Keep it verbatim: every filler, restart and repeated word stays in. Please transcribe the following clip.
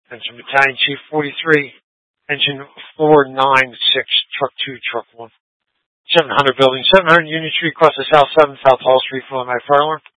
Attention Battalion Chief forty-three, Engine four nine six, Truck two, Truck one. seven hundred Building, seven hundred Union Street, across the South seven, South Hall Street, for my fire alarm.